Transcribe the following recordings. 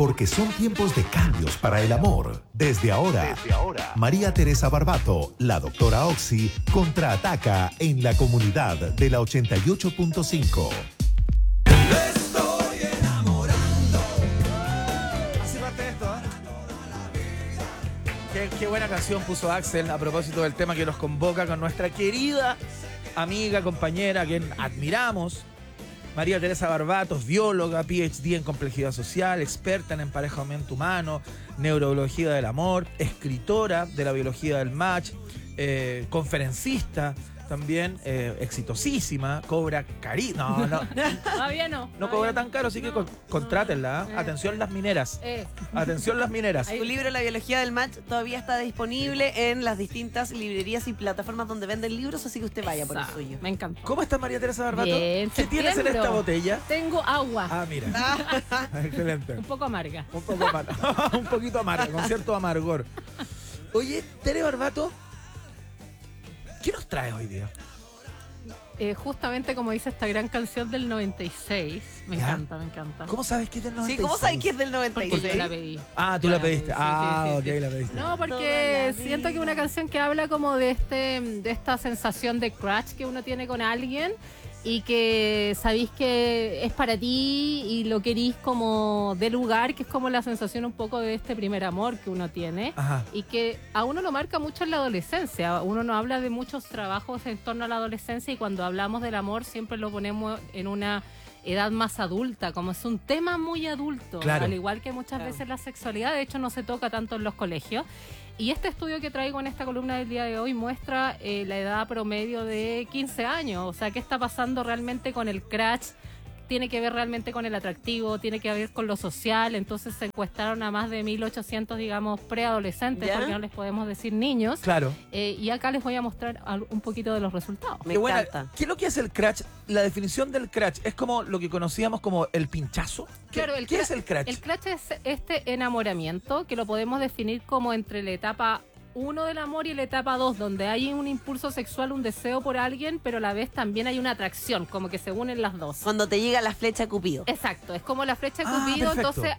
porque son tiempos de cambios para el amor. Desde ahora, María Teresa Barbato, la doctora Oxy, contraataca en la comunidad de la 88.5. Estoy enamorando. Así parte esto, Qué buena canción puso Axel a propósito del tema que nos convoca con nuestra querida amiga, compañera, a quien admiramos, María Teresa Barbato, bióloga, PhD en complejidad social, experta en emparejamiento humano, neurobiología del amor, escritora de la biología del match, conferencista también, exitosísima, cobra carísimo. Todavía no. No cobra tan caro, así que contrátenla. Atención las mineras. Atención las mineras. Tu libro La biología del match todavía está disponible en las distintas librerías y plataformas donde venden libros, así que usted vaya por el suyo. Me encanta. ¿Cómo está María Teresa Barbato? Bien, ¿Qué tienes en esta botella? Tengo agua. Ah, mira. Excelente. Un poco amarga. Un poco amarga. Un poquito amarga, con cierto amargor. Oye, Tere Barbato, ¿qué nos traes hoy día? Justamente como dice esta gran canción del 96. Me ¿Ya? encanta, me encanta. ¿Cómo sabes que es del 96? Sí, ¿cómo sabes que es del Porque yo 96? la pedí. Ah, tú Yo la pedí, pediste. sí, Ok, sí. la pediste. No, Toda porque la siento que es una canción que habla como de esta sensación de crush que uno tiene con alguien y que sabéis que es para ti y lo querís como de lugar, que es como la sensación un poco de este primer amor que uno tiene. Ajá. Y que a uno lo marca mucho en la adolescencia. Uno no habla de muchos trabajos en torno a la adolescencia y cuando hablamos del amor siempre lo ponemos en una edad más adulta, como es un tema muy adulto, Claro. al igual que muchas veces la sexualidad, de hecho no se toca tanto en los colegios. Y este estudio que traigo en esta columna del día de hoy muestra la edad promedio de 15 años, o sea, qué está pasando realmente con el crush. Tiene que ver realmente con el atractivo, tiene que ver con lo social. Entonces se encuestaron a más de 1.800, digamos, preadolescentes, ¿Ya? porque no les podemos decir niños. Claro. Y acá les voy a mostrar un poquito de los resultados. Me Qué buena. encanta. ¿Qué es lo que hace el crush? La definición del crush es como lo que conocíamos como el pinchazo. Claro, ¿Qué es el crush? El crush es este enamoramiento que lo podemos definir como entre la etapa 1 del amor y la etapa 2, donde hay un impulso sexual, un deseo por alguien, pero a la vez también hay una atracción, como que se unen las dos. Cuando te llega la flecha Cupido. Exacto, es como la flecha de Ah, Cupido, perfecto. entonces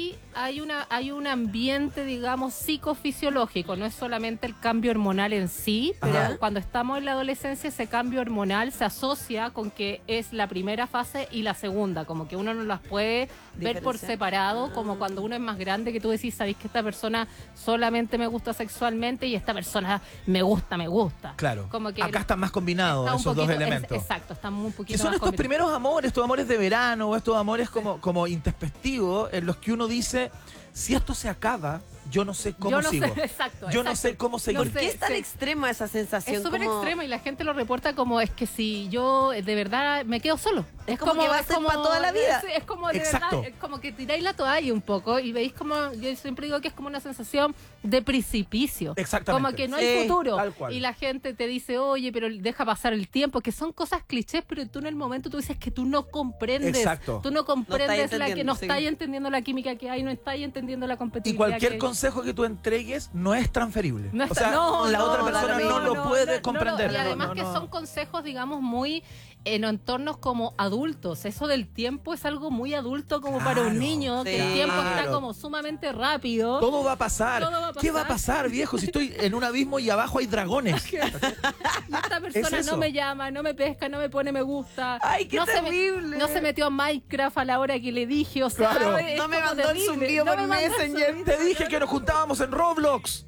hay un ambiente, digamos, psicofisiológico, no es solamente el cambio hormonal en sí, pero Ajá. cuando estamos en la adolescencia ese cambio hormonal se asocia con que es la primera fase y la segunda, como que uno no las puede ver por Diferenciar. separado, como cuando uno es más grande que tú decís, sabéis que esta persona solamente me gusta sexualmente y esta persona me gusta. Claro. Como que Acá están más combinados está un esos dos poquito- elementos. exacto, están un poquito Que son más estos combinados. primeros amores, estos amores de verano, o estos amores como introspectivos, en los que uno dice, si esto se acaba, yo no sé cómo Yo no sigo. sé, exacto. Yo no exacto. sé cómo seguir. No ¿Por qué es tan sí. extrema esa sensación? Es súper como- extrema y la gente lo reporta como es que si yo de verdad me quedo solo. Es como que va a ser pa' toda la vida. Es como de Exacto. verdad, es como que tiráis la toalla un poco y veis como, yo siempre digo que es como una sensación de precipicio. Exactamente. Como que no Sí, hay futuro. tal cual. Y la gente te dice, oye, pero deja pasar el tiempo, que son cosas clichés, pero tú en el momento tú dices que tú no comprendes. Exacto. Tú no comprendes la que entendiendo, no sí. estáis entendiendo la química que hay, no estáis entendiendo la Y competitividad. cualquier que hay. consejo que tú entregues no es transferible. No o está- sea, no, la no, otra no, persona no, no, lo puede no, comprender. y además No, que no. son consejos, digamos, muy en entornos como adultos. Eso del tiempo es algo muy adulto como para Claro, un niño, que el sí. tiempo está Claro. como sumamente rápido. Todo va a pasar. Todo va a ¿Qué va a pasar? pasar, viejo? Si estoy en un abismo y abajo hay dragones. Y esta persona eso. no me llama, no me pesca, no me pone me gusta. ¡Ay, qué no terrible! no se metió a Minecraft a la hora que le dije, o sea, Claro. es No me como mandó el terrible. zumbido No por me mandó el Messenger. zumbido. Te dije que nos juntábamos en Roblox.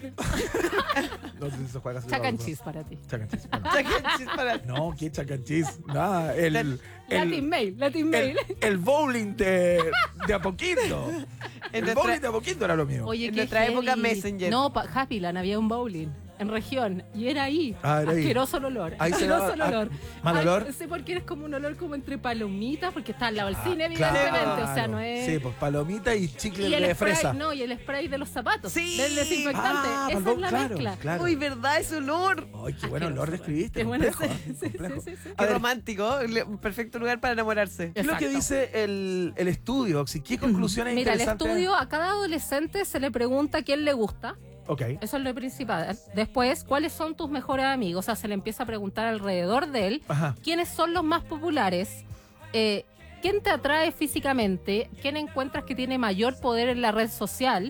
No sé si se juega así. Chacanchis para ti. Chacanchis. Para- No, ¿qué chacanchis? Nada, el Latin Mail. el bowling de Apoquindo. El nuestra- bowling de Apoquindo era lo mío. Oye, En qué nuestra época, heavy. Messenger. No, Happyland, había un bowling en región y era ahí. Ah, era ahí. Asqueroso el olor. Ahí se Asqueroso daba- el olor. ¿mal Ay, olor? Sí, porque eres como un olor como entre palomitas, porque está al lado del cine, Claro. evidentemente. O sea, no es. Sí, pues palomita y chicle y el de spray, fresa. no, y el spray de los zapatos. Sí. Del desinfectante. Ah, Esa perdón, es la claro, mezcla. claro. Uy, ¿verdad? Ese olor. Ay, qué buen olor describiste. Qué bueno, complejo, sí, ¿eh? sí, Complejo. sí, sí, sí. A Qué ver, romántico. Un perfecto lugar para enamorarse. ¿qué es lo que Exacto. dice el estudio, Oxy? ¿Qué conclusiones Mira, el interesantes? estudio a cada adolescente se le pregunta quién le gusta. Ok. Eso es lo principal. Después, ¿cuáles son tus mejores amigos? O sea, se le empieza a preguntar alrededor de él Ajá. quiénes son los más populares, qué quién te atrae físicamente, quién encuentras que tiene mayor poder en la red social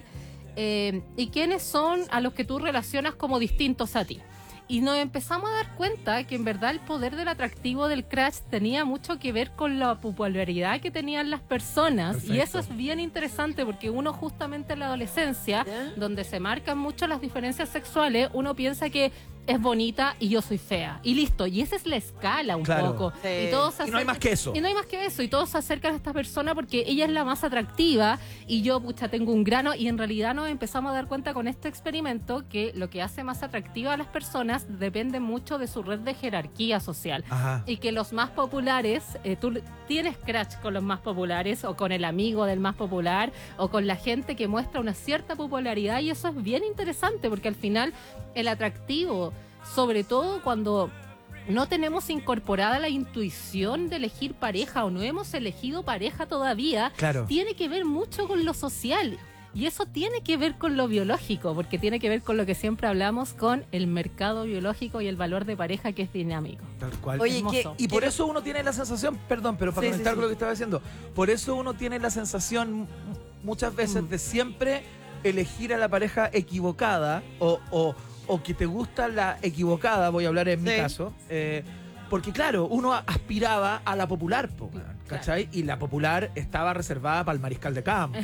y quiénes son a los que tú relacionas como distintos a ti. Y nos empezamos a dar cuenta que en verdad el poder del atractivo del crush tenía mucho que ver con la popularidad que tenían las personas. Perfecto. Y eso es bien interesante porque uno justamente en la adolescencia, donde se marcan mucho las diferencias sexuales, uno piensa que es bonita y yo soy fea. Y listo. Y esa es la escala un Claro. poco. Sí. Y, todos se Y no hay más que eso. Y no hay más que eso. Y todos se acercan a esta persona porque ella es la más atractiva y yo, pucha, tengo un grano. Y en realidad nos empezamos a dar cuenta con este experimento que lo que hace más atractiva a las personas depende mucho de su red de jerarquía social. Ajá. Y que los más populares, tú tienes crush con los más populares o con el amigo del más popular o con la gente que muestra una cierta popularidad, y eso es bien interesante porque al final el atractivo, sobre todo cuando no tenemos incorporada la intuición de elegir pareja o no hemos elegido pareja todavía, Claro. tiene que ver mucho con lo social. Y eso tiene que ver con lo biológico, porque tiene que ver con lo que siempre hablamos, con el mercado biológico y el valor de pareja que es dinámico. Tal cual. Oye, Hermoso. Y por eso uno tiene la sensación, perdón, pero para Sí, comentar sí, sí. lo que estaba diciendo, por eso uno tiene la sensación muchas veces de siempre elegir a la pareja equivocada o que te gusta la equivocada, voy a hablar en mi Sí. caso, porque claro, uno aspiraba a la popular, po, ¿cachai? Y la popular estaba reservada para el mariscal de campo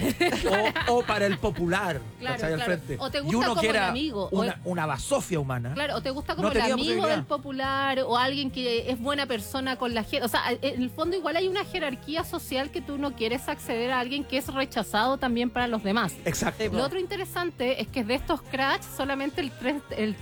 o para el popular, Claro, ¿cachai? Al claro. frente. O te y gusta uno como que el era amigo, una basofia humana. Claro, o te gusta como No el tenía amigo posibilidad. del popular o alguien que es buena persona con la gente. O sea, en el fondo igual hay una jerarquía social que tú no quieres acceder a alguien que es rechazado también para los demás. Exacto. Lo otro interesante es que de estos crush solamente el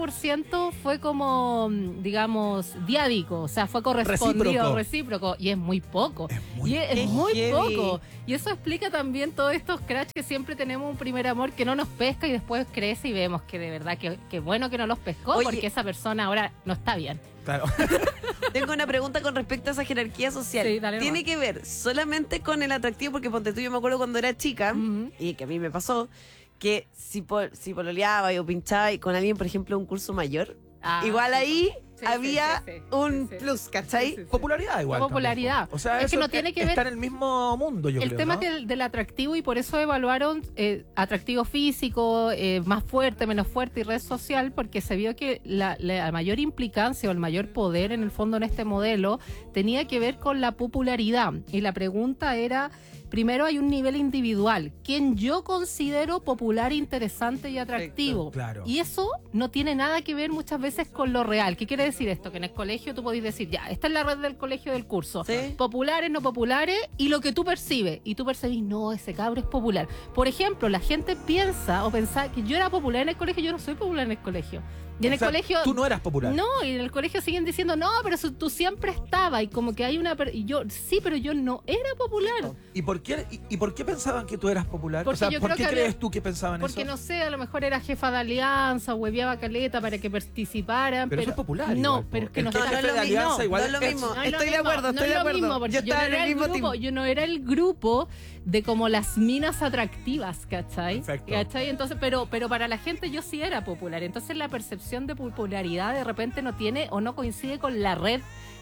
13% fue como, digamos, diádico, o sea, fue correspondido, recíproco, y es muy poco. Es muy heavy. poco. Y eso explica también todos estos crush que siempre tenemos un primer amor que no nos pesca y después crece y vemos que de verdad que bueno que no los pescó, Oye. porque esa persona ahora no está bien. Claro. Tengo una pregunta con respecto a esa jerarquía social. Sí, dale ¿Tiene nomás. que ver solamente con el atractivo? Porque ponte tú, yo me acuerdo cuando era chica, Ujú. y que a mí me pasó, que si pololeaba o pinchaba y con alguien, por ejemplo, un curso mayor, Ah, igual sí, ahí sí, había sí, sí, un sí, sí. plus, ¿cachai? Sí, sí, sí. Popularidad igual. La popularidad. también, po. O sea, Es que eso no tiene que ver- está en el mismo mundo, yo el creo, tema ¿no? del atractivo, y por eso evaluaron atractivo físico, más fuerte, menos fuerte y red social, porque se vio que la mayor implicancia o el mayor poder en el fondo en este modelo tenía que ver con la popularidad. Y la pregunta era, primero hay un nivel individual, quien yo considero popular, interesante y atractivo. Claro. Y eso no tiene nada que ver muchas veces con lo real. ¿Qué quiere decir esto? Que en el colegio tú podés decir, ya, esta es la red del colegio del curso. Sí. Populares, no populares, y lo que tú percibes. Y tú percibís, no, ese cabro es popular. Por ejemplo, la gente piensa o pensaba que yo era popular en el colegio. Yo no soy popular en el colegio. Y en O el sea, colegio... Tú no eras popular. No, y en el colegio siguen diciendo, no, pero tú siempre estabas. Y como que hay una... Y yo, sí, pero yo no era popular. ¿Y por qué pensaban que tú eras popular? Porque O sea, yo ¿por creo qué que crees había- tú que pensaban Porque eso? no sé, a lo mejor era jefa de alianza, hueveaba caleta para que participaran. Pero eso es popular No, igual, po. pero es que El no que está jefe no es de lo mismo, alianza igual no es lo es- mismo. No es lo Estoy de mismo, acuerdo, no estoy es de lo acuerdo. mismo, porque Yo estaba en el mismo grupo, team. yo no era el grupo de como las minas atractivas, ¿cachai? Perfecto. ¿Cachai? Entonces, pero para la gente yo sí era popular. Entonces la percepción de popularidad de repente no tiene o no coincide con la red.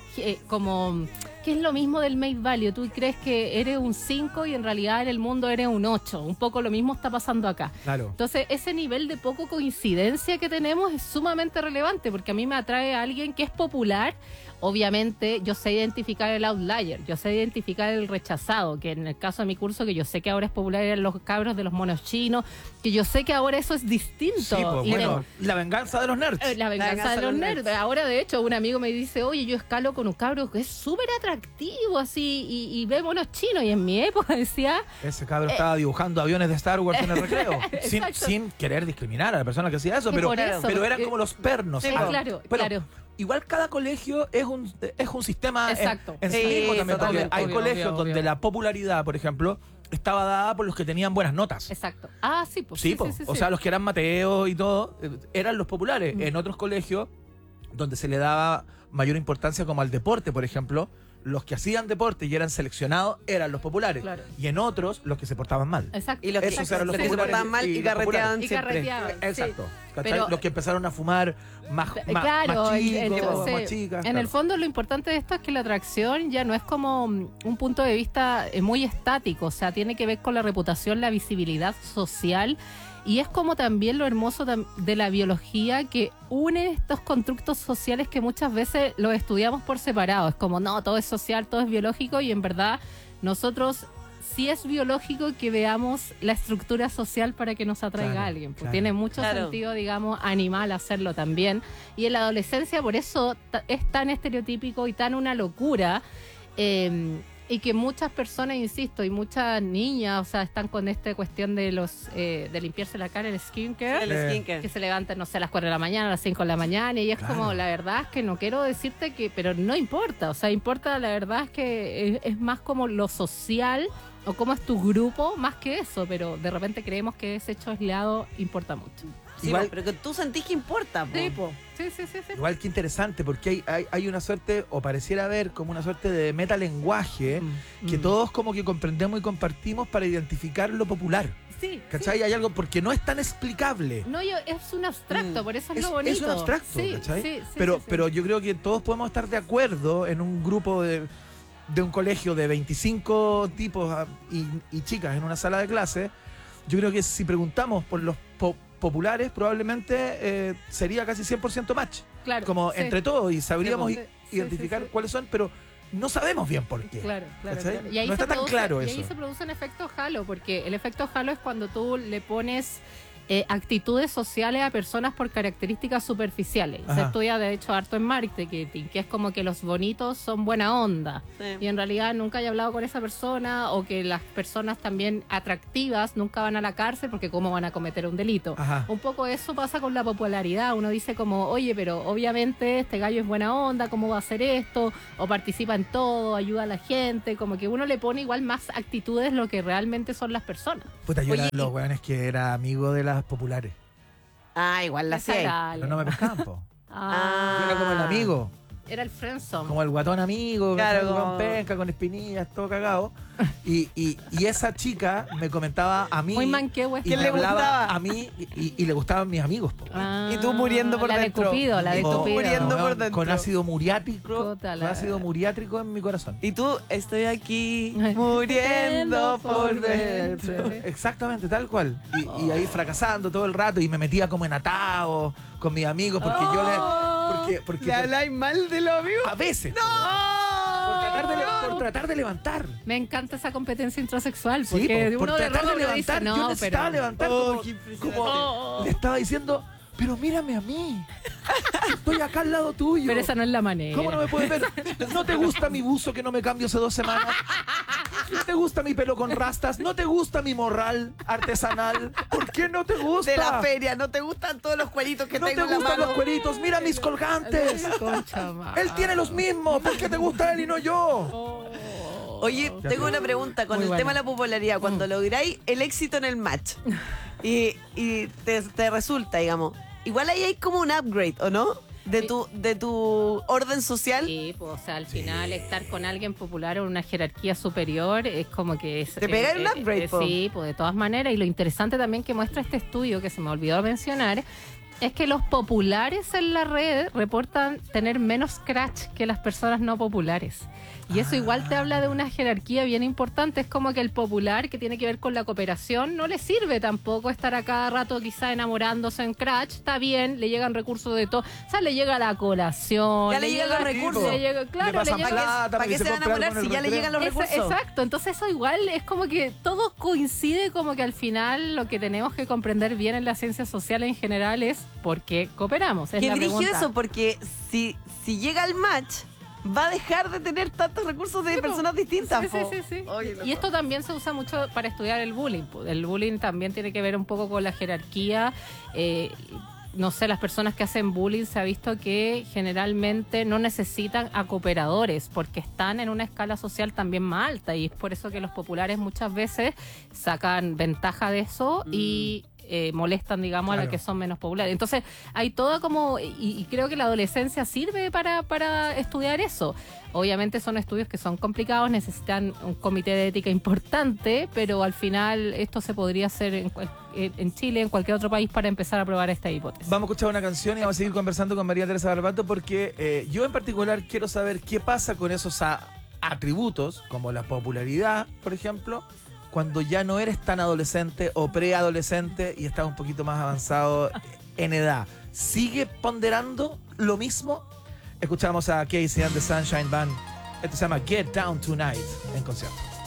Como que es lo mismo del Mate Value, tú crees que eres un 5 y en realidad en el mundo eres un 8, un poco lo mismo está pasando acá. Claro. Entonces, ese nivel de poco coincidencia que tenemos es sumamente relevante, porque a mí me atrae a alguien que es popular. Obviamente, yo sé identificar el outlier, yo sé identificar el rechazado, que en el caso de mi curso, que yo sé que ahora es popular, eran los cabros de los monos chinos, que yo sé que ahora eso es distinto. Sí, pues, Y bueno, la venganza de los nerds. la venganza de los nerds. Ahora, de hecho, un amigo me dice, oye, yo escalo con un cabro que es súper atractivo, así, y ve monos chinos. Y en mi época decía, Ese cabro estaba dibujando aviones de Star Wars en el recreo. sin, Exacto. sin querer discriminar a la persona que hacía eso, Y pero, por eso, pero eran porque- como los pernos. Sí, claro, Pero claro. igual cada colegio es un sistema Exacto. en sí Sí, mismo también. Porque totalmente. hay Obvio, colegios obvio, donde obvio. la popularidad, por ejemplo, estaba dada por los que tenían buenas notas. Exacto. Ah, sí, pues. Sí, po. O sea, los que eran Mateos y todo, eran los populares. Mm. En otros colegios, donde se le daba mayor importancia como al deporte, por ejemplo, los que hacían deporte y eran seleccionados eran los populares. Claro. Y en otros, los que se portaban mal. Exacto. Y los que Esos eran los se populares portaban mal y y los populares. carreteaban Y siempre. carreteaban. Exacto. ¿cachai? Pero- Los que empezaron a fumar más Claro, más chicos, entonces, más chicas. en el fondo lo importante de esto es que la atracción ya no es como un punto de vista muy estático, o sea, tiene que ver con la reputación, la visibilidad social, y es como también lo hermoso de la biología que une estos constructos sociales que muchas veces los estudiamos por separado. Es como, no, todo es social, todo es biológico, y en verdad nosotros sí es biológico que veamos la estructura social para que nos atraiga Claro, a alguien. Pues claro. tiene mucho Claro. sentido, digamos, animal hacerlo también. Y en la adolescencia por eso es tan estereotípico y tan una locura. Y que muchas personas, insisto, y muchas niñas, o sea, están con esta cuestión de de limpiarse la cara, el skincare. El skincare. Que se levantan, no sé, a las 4 de la mañana, a las 5 de la mañana, y es Claro. como, la verdad es que no quiero decirte que, pero no importa, o sea, importa, la verdad es que es más como lo social o cómo es tu grupo, más que eso, pero de repente creemos que ese hecho aislado importa mucho. Sí, Igual- pero que tú sentís que importa, po. Sí, sí, sí, sí. Igual que interesante, porque hay una suerte, o pareciera haber como una suerte de metalenguaje que todos como que comprendemos y compartimos para identificar lo popular. Sí, ¿Cachai? Hay algo, porque no es tan explicable. No, es un abstracto, por eso es, lo Es bonito. un abstracto, Sí, ¿cachai? sí, sí, pero, sí, sí. pero yo creo que todos podemos estar de acuerdo en un grupo de un colegio de 25 tipos y chicas en una sala de clase. Yo creo que si preguntamos por los populares, probablemente sería casi 100% match. Claro, Como sí. entre todos, y sabríamos Sí, sí, identificar sí, sí. cuáles son, pero no sabemos bien por qué. Claro, claro, ¿Cachai? claro. Y ahí No se está tan produce- claro y eso. ahí se produce un efecto halo, porque el efecto halo es cuando tú le pones actitudes sociales a personas por características superficiales. Se Ajá. estudia, de hecho, harto en marketing, que es como que los bonitos son buena onda. Sí. Y en realidad nunca hay hablado con esa persona, o que las personas también atractivas nunca van a la cárcel porque cómo van a cometer un delito. Ajá. Un poco eso pasa con la popularidad. Uno dice como, oye, pero obviamente este gallo es buena onda, ¿cómo va a hacer esto? O participa en todo, ayuda a la gente. Como que uno le pone igual más actitudes lo que realmente son las personas. Puta, yo Oye, era de los weones que era amigo de las populares. Ah, igual la sé. Desagradable. Pero no me pescaban, po. Ah, Yo era como el amigo. Era el friendzone. Como el guatón amigo, Claro, con como- penca, con espinillas, todo cagado. Y esa chica me comentaba a mí. Muy manquehue. y ¿Quién me le hablaba gustaba? a mí y le gustaban mis amigos. Po. Ah, Y tú muriendo por la dentro. de Cupido, la de Y tú Cupido. muriendo Weón, por dentro. Con ácido muriátrico. Puta Con la- ácido muriátrico en mi corazón. Y tú, estoy aquí muriendo por dentro. Exactamente, tal cual. Y ahí fracasando todo el rato y me metía como en atado con mis amigos porque yo le. Porque ¿Le habláis mal de los amigos? a veces. Por tratar de levantar. Me encanta esa competencia intrasexual, Sí, porque por uno de tratar de repente dice, levantar. Yo no, necesitaba pero... levantar Oh, como, qué impresionante. como le estaba diciendo, pero mírame a mí. Estoy acá al lado tuyo. Pero esa no es la manera. ¿Cómo no me puedes ver? ¿No te gusta mi buzo que no me cambio hace 2 semanas? ¿No te gusta mi pelo con rastas? ¿No te gusta mi morral artesanal? ¿Por qué no te gusta? De la feria, ¿no te gustan todos los cueritos que ¿No tengo te en la gustan mano? los cueritos? Mira mis colgantes. Concha madre. Él tiene los mismos. ¿Por qué te gusta él y no yo? Oh. Oye, tengo una pregunta con Muy el buena. tema de la popularidad. Cuando lográis el éxito en el match y te resulta, digamos, igual ahí hay como un upgrade, ¿o no? De tu orden social. Sí, pues, o sea, al final estar con alguien popular o una jerarquía superior es como que es... Te pega un upgrade, po. Sí, pues de todas maneras. Y lo interesante también que muestra este estudio, que se me olvidó mencionar, es que los populares en la red reportan tener menos crash que las personas no populares. Y eso igual te habla de una jerarquía bien importante. Es como que el popular, que tiene que ver con la cooperación, no le sirve tampoco estar a cada rato quizá enamorándose en crash. Está bien, le llegan recursos de todo. O sea, le llega la colación. Ya le llegan los recursos. Le llega, claro, Le pasan le llega- plata, ¿Para qué se van a compra algo enamorar en el si ya le recreo. llegan los recursos? Exacto, entonces eso igual es como que todo coincide, como que al final lo que tenemos que comprender bien en la ciencia social en general es por qué cooperamos. Es Qué la brillo pregunta. eso, porque si llega el match, va a dejar de tener tantos recursos de personas distintas. Sí, sí, po. sí, sí. Oye, loco. Y esto también se usa mucho para estudiar el bullying. Po. El bullying también tiene que ver un poco con la jerarquía. No sé, las personas que hacen bullying se ha visto que generalmente no necesitan a cooperadores porque están en una escala social también más alta, y es por eso que los populares muchas veces sacan ventaja de eso y molestan, digamos, a Claro. las que son menos populares. Entonces, hay toda como, y creo que la adolescencia sirve para estudiar eso. Obviamente son estudios que son complicados, necesitan un comité de ética importante, pero al final esto se podría hacer en Chile, en cualquier otro país, para empezar a probar esta hipótesis. Vamos a escuchar una canción y vamos a seguir conversando con María Teresa Barbato porque yo en particular quiero saber qué pasa con esos atributos, como la popularidad, por ejemplo, cuando ya no eres tan adolescente o preadolescente y estás un poquito más avanzado en edad. ¿Sigue ponderando lo mismo? Escuchamos a Casey and the Sunshine Band. Esto se llama Get Down Tonight en concierto.